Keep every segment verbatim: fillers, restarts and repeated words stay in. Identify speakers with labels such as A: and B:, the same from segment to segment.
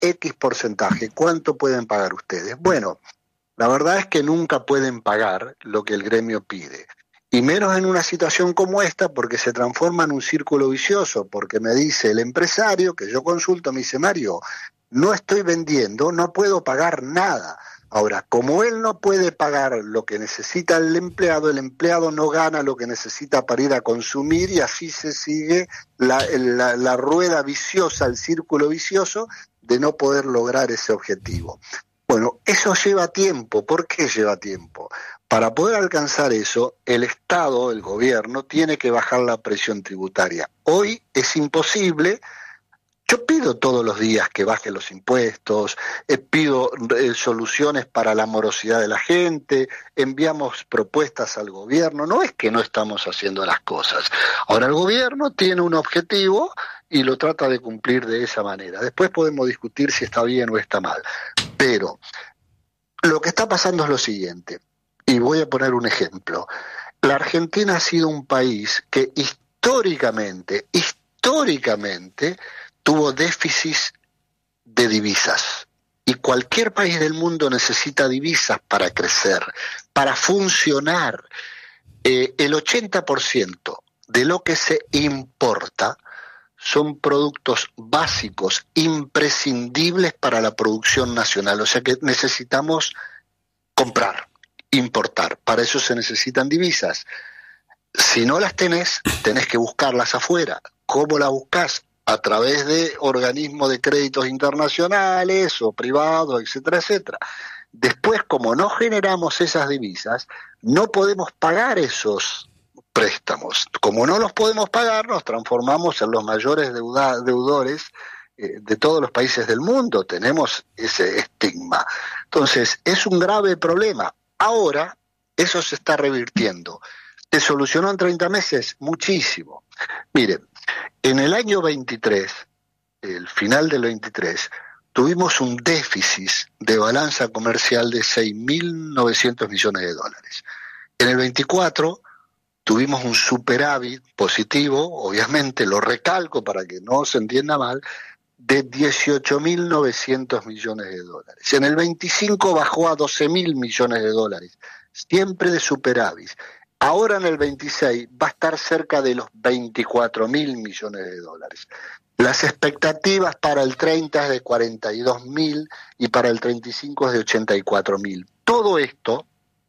A: X porcentaje. ¿Cuánto pueden pagar ustedes? Bueno, la verdad es que nunca pueden pagar lo que el gremio pide. Y menos en una situación como esta, porque se transforma en un círculo vicioso, porque me dice el empresario, que yo consulto, me dice, Mario, no estoy vendiendo, no puedo pagar nada. Ahora, como él no puede pagar lo que necesita el empleado, el empleado no gana lo que necesita para ir a consumir y así se sigue la, la, la rueda viciosa, el círculo vicioso de no poder lograr ese objetivo. Bueno, eso lleva tiempo. ¿Por qué lleva tiempo? Para poder alcanzar eso, el Estado, el gobierno, tiene que bajar la presión tributaria. Hoy es imposible. Yo pido todos los días que bajen los impuestos, eh, pido eh, soluciones para la morosidad de la gente, enviamos propuestas al gobierno, no es que no estamos haciendo las cosas. Ahora el gobierno tiene un objetivo y lo trata de cumplir de esa manera. Después podemos discutir si está bien o está mal. Pero lo que está pasando es lo siguiente, y voy a poner un ejemplo. La Argentina ha sido un país que históricamente, históricamente, tuvo déficits de divisas. Y cualquier país del mundo necesita divisas para crecer, para funcionar. Eh, el ochenta por ciento de lo que se importa son productos básicos, imprescindibles para la producción nacional. O sea que necesitamos comprar, importar. Para eso se necesitan divisas. Si no las tenés, tenés que buscarlas afuera. ¿Cómo las buscás? A través de organismos de créditos internacionales o privados, etcétera, etcétera. Después, como no generamos esas divisas, no podemos pagar esos préstamos. Como no los podemos pagar, nos transformamos en los mayores deuda, deudores eh, de todos los países del mundo. Tenemos ese estigma. Entonces, es un grave problema. Ahora, eso se está revirtiendo. ¿Se solucionó en treinta meses? Muchísimo. Miren, en el año veintitrés, el final del veintitrés, tuvimos un déficit de balanza comercial de seis mil novecientos millones de dólares. En el veinticuatro tuvimos un superávit positivo, obviamente lo recalco para que no se entienda mal, de dieciocho mil novecientos millones de dólares. En el veinticinco bajó a doce mil millones de dólares, siempre de superávit. Ahora en el veintiséis va a estar cerca de los veinticuatro mil millones de dólares. Las expectativas para el treinta es de cuarenta y dos mil y para el treinta y cinco es de ochenta y cuatro mil. Todo esto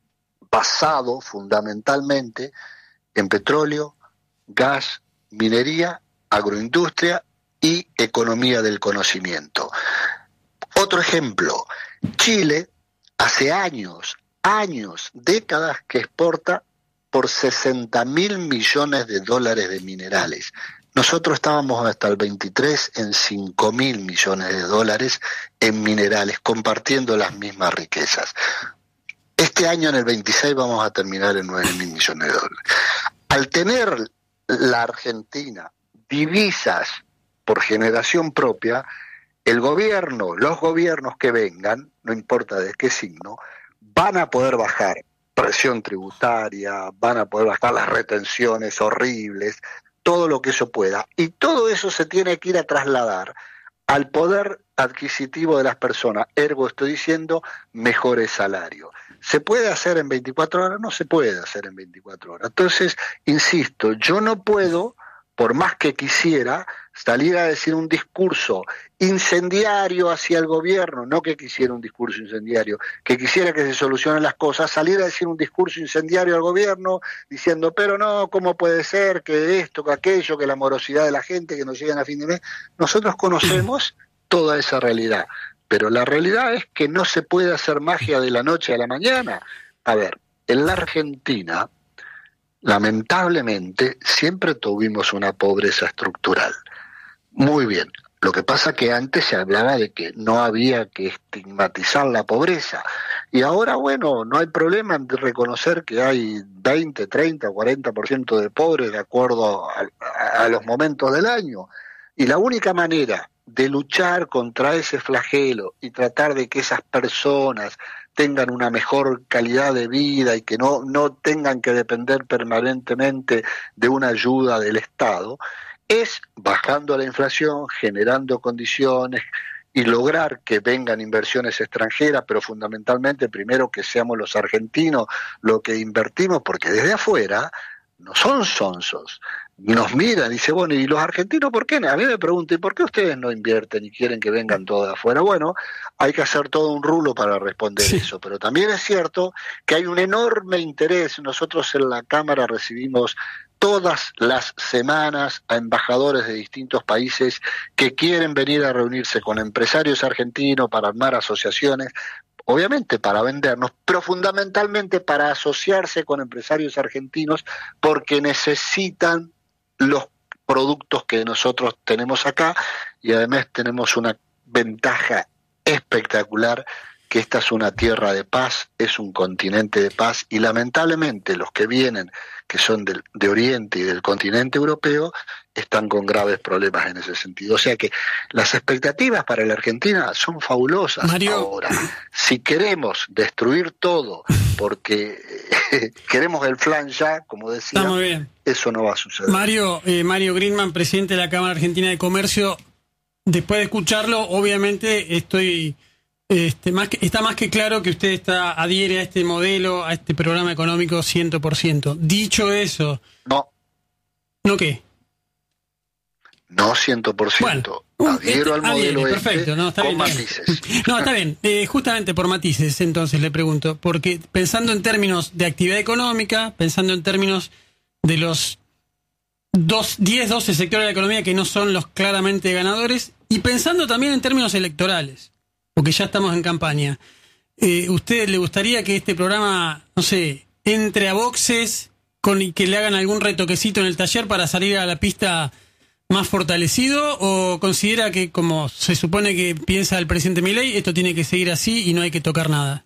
A: basado fundamentalmente en petróleo, gas, minería, agroindustria y economía del conocimiento. Otro ejemplo, Chile hace años, años, décadas que exporta por sesenta mil millones de dólares de minerales. Nosotros estábamos hasta el veintitrés en cinco mil millones de dólares en minerales, compartiendo las mismas riquezas. Este año, en el veintiséis, vamos a terminar en nueve mil millones de dólares. Al tener la Argentina divisas por generación propia, el gobierno, los gobiernos que vengan, no importa de qué signo, van a poder bajar presión tributaria, van a poder bajar las retenciones horribles, todo lo que eso pueda. Y todo eso se tiene que ir a trasladar al poder adquisitivo de las personas. Ergo, estoy diciendo, mejores salarios. ¿Se puede hacer en veinticuatro horas? No se puede hacer en veinticuatro horas. Entonces, insisto, yo no puedo, por más que quisiera, salir a decir un discurso incendiario hacia el gobierno, no que quisiera un discurso incendiario, que quisiera que se solucionen las cosas, salir a decir un discurso incendiario al gobierno diciendo, pero no, ¿cómo puede ser que esto, que aquello, que la morosidad de la gente, que nos llegan a fin de mes? Nosotros conocemos toda esa realidad, pero la realidad es que no se puede hacer magia de la noche a la mañana. A ver, en la Argentina, lamentablemente, siempre tuvimos una pobreza estructural. Muy bien. Lo que pasa que antes se hablaba de que no había que estigmatizar la pobreza. Y ahora, bueno, no hay problema en reconocer que hay veinte, treinta, cuarenta por ciento de pobres de acuerdo a, a, a los momentos del año. Y la única manera de luchar contra ese flagelo y tratar de que esas personas tengan una mejor calidad de vida y que no, no tengan que depender permanentemente de una ayuda del Estado, es bajando la inflación, generando condiciones y lograr que vengan inversiones extranjeras, pero fundamentalmente primero que seamos los argentinos lo que invertimos, porque desde afuera no son sonsos. Nos miran y dicen, bueno, ¿y los argentinos por qué? A mí me preguntan, ¿y por qué ustedes no invierten y quieren que vengan todos de afuera? Bueno, hay que hacer todo un rulo para responder sí. eso, pero también es cierto que hay un enorme interés. Nosotros en la Cámara recibimos todas las semanas a embajadores de distintos países que quieren venir a reunirse con empresarios argentinos para armar asociaciones, obviamente para vendernos, pero fundamentalmente para asociarse con empresarios argentinos porque necesitan los productos que nosotros tenemos acá y además tenemos una ventaja espectacular, que esta es una tierra de paz, es un continente de paz y lamentablemente los que vienen, que son del, de Oriente y del continente europeo, están con graves problemas en ese sentido. O sea que las expectativas para la Argentina son fabulosas.
B: Mario.
A: Ahora, si queremos destruir todo porque eh, queremos el flan ya, como decía,
B: muy bien.
A: Eso no va a suceder.
B: Mario, eh, Mario Greenman, presidente de la Cámara Argentina de Comercio, después de escucharlo, obviamente estoy... Este, más que, está más que claro que usted está adhiere a este modelo, a este programa económico cien por ciento. Dicho eso...
A: No.
B: ¿No qué?
A: No cien por ciento. Bueno, adhiero este, al modelo adhiere,
B: perfecto,
A: este
B: no, está
A: con
B: bien,
A: matices.
B: No, está bien. Eh, justamente por matices, entonces le pregunto. Porque pensando en términos de actividad económica, pensando en términos de los dos, diez, doce sectores de la economía que no son los claramente ganadores, y pensando también en términos electorales, porque ya estamos en campaña. Eh, ¿Usted le gustaría que este programa, no sé, entre a boxes con y que le hagan algún retoquecito en el taller para salir a la pista más fortalecido? ¿O considera que, como se supone que piensa el presidente Milei, esto tiene que seguir así y no hay que tocar nada?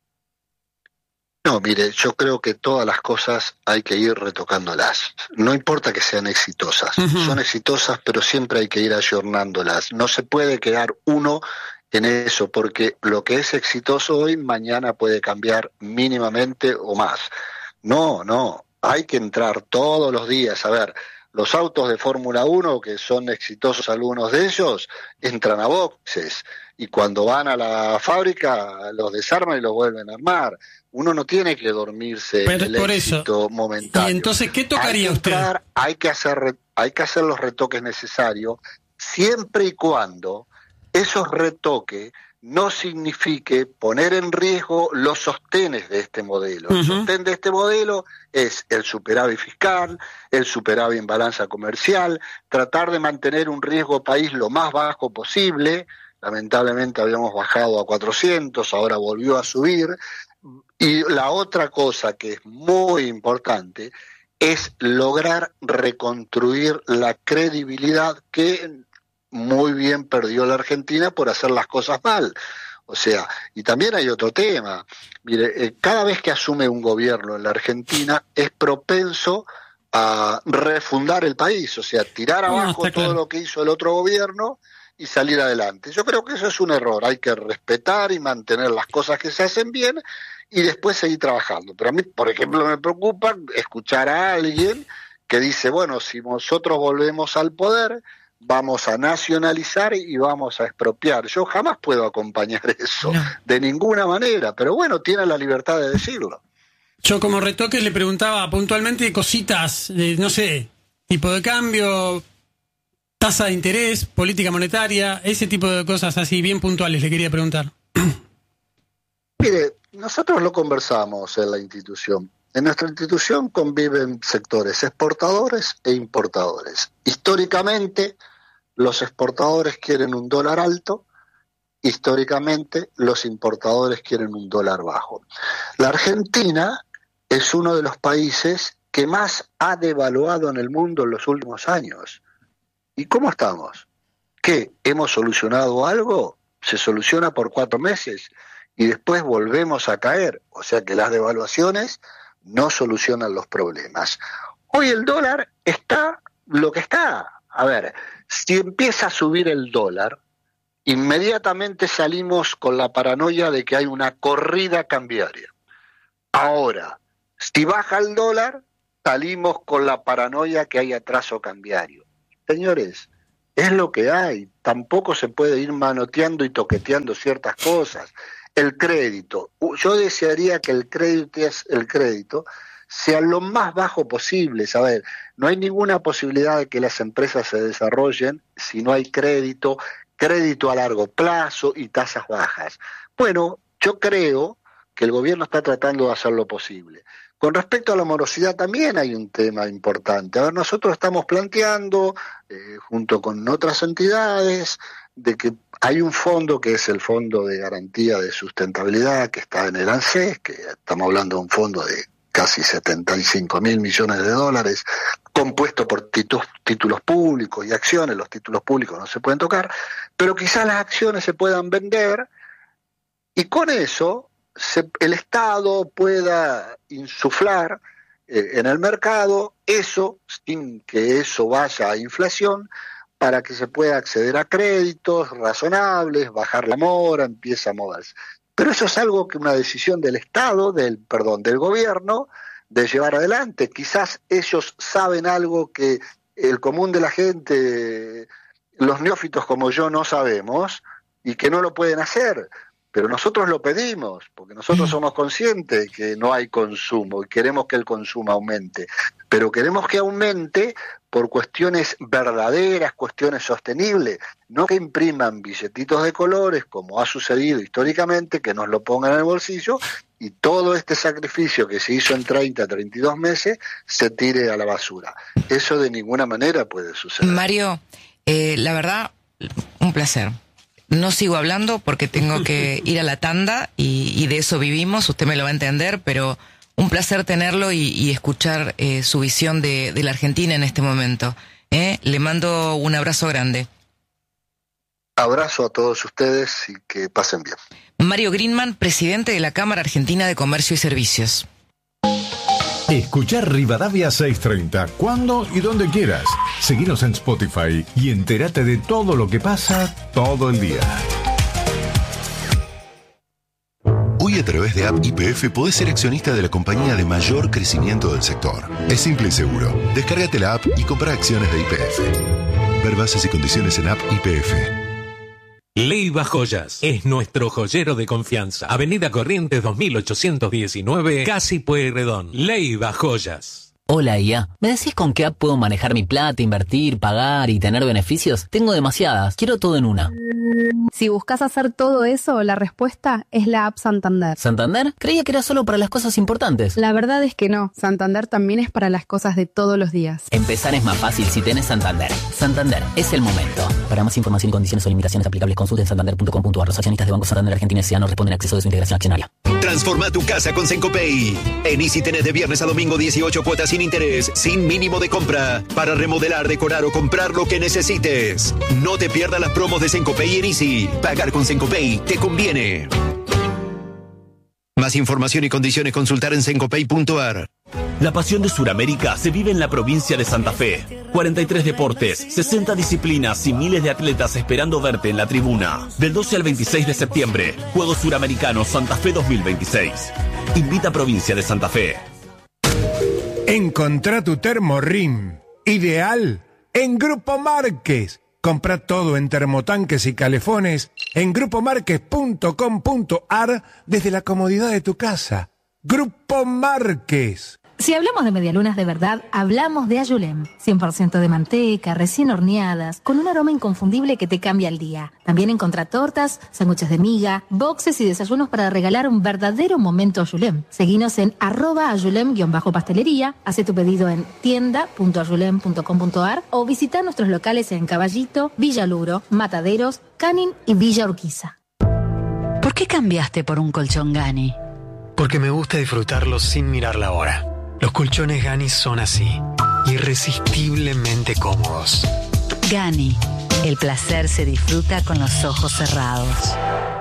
A: No, mire, yo creo que todas las cosas hay que ir retocándolas. No importa que sean exitosas. Uh-huh. Son exitosas, pero siempre hay que ir ayornándolas. No se puede quedar uno en eso, porque lo que es exitoso hoy, mañana puede cambiar mínimamente o más. No, no, hay que entrar todos los días. A ver, los autos de Fórmula uno, que son exitosos algunos de ellos, entran a boxes, y cuando van a la fábrica los desarman y los vuelven a armar. Uno no tiene que dormirse
B: Pero
A: en el
B: por
A: éxito
B: eso.
A: momentáneo.
B: ¿Y entonces qué tocaría
A: hay que entrar,
B: usted?
A: Hay que hacer, hay que hacer los retoques necesarios, siempre y cuando esos retoques no signifique poner en riesgo los sostenes de este modelo. Uh-huh. El sostén de este modelo es el superávit fiscal, el superávit en balanza comercial, tratar de mantener un riesgo país lo más bajo posible. Lamentablemente habíamos bajado a cuatrocientos, ahora volvió a subir. Y la otra cosa que es muy importante es lograr reconstruir la credibilidad que muy bien perdió la Argentina por hacer las cosas mal. O sea, y también hay otro tema. Mire, eh, cada vez que asume un gobierno en la Argentina es propenso a refundar el país, o sea, tirar abajo no, todo claro. lo que hizo el otro gobierno y salir adelante. Yo creo que eso es un error. Hay que respetar y mantener las cosas que se hacen bien y después seguir trabajando. Pero a mí, por ejemplo, me preocupa escuchar a alguien que dice, bueno, si nosotros volvemos al poder, vamos a nacionalizar y vamos a expropiar. Yo jamás puedo acompañar eso, no. de ninguna manera, pero bueno, tiene la libertad de decirlo.
B: Yo como retoque le preguntaba puntualmente cositas, de, no sé, tipo de cambio, tasa de interés, política monetaria, ese tipo de cosas así bien puntuales le quería preguntar.
A: Mire, nosotros lo conversamos en la institución. En nuestra institución conviven sectores exportadores e importadores. Históricamente, los exportadores quieren un dólar alto, históricamente los importadores quieren un dólar bajo. La Argentina es uno de los países que más ha devaluado en el mundo en los últimos años. ¿Y cómo estamos? ¿Qué? ¿Hemos solucionado algo? ¿Se soluciona por cuatro meses y después volvemos a caer? O sea que las devaluaciones no solucionan los problemas. Hoy el dólar está lo que está. A ver, si empieza a subir el dólar, inmediatamente salimos con la paranoia de que hay una corrida cambiaria. Ahora, si baja el dólar, salimos con la paranoia que hay atraso cambiario. Señores, es lo que hay, tampoco se puede ir manoteando y toqueteando ciertas cosas. El crédito, yo desearía que el crédito, el crédito sea lo más bajo posible. A ver, no hay ninguna posibilidad de que las empresas se desarrollen si no hay crédito, crédito a largo plazo y tasas bajas. Bueno, yo creo que el gobierno está tratando de hacer lo posible. Con respecto a la morosidad también hay un tema importante. A ver, nosotros estamos planteando, eh, junto con otras entidades, de que hay un fondo que es el Fondo de Garantía de Sustentabilidad, que está en el ANSES, que estamos hablando de un fondo de casi setenta y cinco mil millones de dólares, compuesto por títulos, títulos públicos y acciones. Los títulos públicos no se pueden tocar, pero quizás las acciones se puedan vender, y con eso Se, el Estado pueda insuflar eh, en el mercado eso, sin que eso vaya a inflación, para que se pueda acceder a créditos razonables, bajar la mora, empieza a moverse. Pero eso es algo que una decisión del Estado, del perdón, del gobierno, de llevar adelante. Quizás ellos saben algo que el común de la gente, los neófitos como yo, no sabemos, y que no lo pueden hacer. Pero nosotros lo pedimos, porque nosotros somos conscientes de que no hay consumo y queremos que el consumo aumente. Pero queremos que aumente por cuestiones verdaderas, cuestiones sostenibles, no que impriman billetitos de colores, como ha sucedido históricamente, que nos lo pongan en el bolsillo y todo este sacrificio que se hizo en treinta, treinta y dos meses se tire a la basura. Eso de ninguna manera puede suceder.
C: Mario, eh, la verdad, un placer. No sigo hablando porque tengo que ir a la tanda y, y de eso vivimos, usted me lo va a entender, pero un placer tenerlo y, y escuchar eh, su visión de, de la Argentina en este momento. ¿eh? Le mando un abrazo grande.
A: Abrazo a todos ustedes y que pasen bien.
C: Mario Greenman, presidente de la Cámara Argentina de Comercio y Servicios.
D: Escuchar Rivadavia seiscientos treinta, cuando y donde quieras. Seguinos en Spotify y entérate de todo lo que pasa todo el día.
E: Hoy a través de App Y P F podés ser accionista de la compañía de mayor crecimiento del sector. Es simple y seguro. Descárgate la app y compra acciones de Y P F. Ver bases y condiciones en App Y P F.
F: Leiva Joyas es nuestro joyero de confianza. Avenida Corrientes dos mil ochocientos diecinueve, Casi Pueyrredón. Leiva Joyas.
G: Hola, I A. ¿Me decís con qué app puedo manejar mi plata, invertir, pagar y tener beneficios? Tengo demasiadas. Quiero todo en una.
H: Si buscas hacer todo eso, la respuesta es la app Santander.
G: ¿Santander? Creía que era solo para las cosas importantes.
H: La verdad es que no. Santander también es para las cosas de todos los días.
G: Empezar es más fácil si tenés Santander. Santander, es el momento. Para más información y condiciones o limitaciones aplicables, consulte en santander punto com punto a r. Los accionistas de Banco Santander Argentina S A no responden a acceso de su integración accionaria.
I: Transforma tu casa con Sencopay. En Easy tenés de viernes a domingo dieciocho cuotas sin interés, sin mínimo de compra, para remodelar, decorar o comprar lo que necesites. No te pierdas las promos de Sencopay en Easy. Pagar con Sencopay te conviene. Más información y condiciones consultar en sencopay punto a r.
J: La pasión de Sudamérica se vive en la provincia de Santa Fe. cuarenta y tres deportes, sesenta disciplinas y miles de atletas esperando verte en la tribuna. Del doce al veintiséis de septiembre, Juegos Suramericanos Santa Fe dos mil veintiséis. Invita a Provincia de Santa Fe.
K: Encontrá tu termo RIM ideal en Grupo Márquez. Compra todo en termotanques y calefones en grupo márquez punto com punto a r desde la comodidad de tu casa. Grupo Márquez.
L: Si hablamos de medialunas de verdad, hablamos de Ayulem. cien por ciento de manteca, recién horneadas, con un aroma inconfundible que te cambia el día. También encontrá tortas, sándwiches de miga, boxes y desayunos para regalar un verdadero momento Ayulem. Seguinos en arroba ayulem-pastelería, hace tu pedido en tienda punto ayulem punto com punto a r o visita nuestros locales en Caballito, Villa Luro, Mataderos, Canin y Villa Urquiza.
M: ¿Por qué cambiaste por un colchón Gani?
N: Porque me gusta disfrutarlo sin mirar la hora. Los colchones Gani son así, irresistiblemente cómodos.
M: Gani, el placer se disfruta con los ojos cerrados.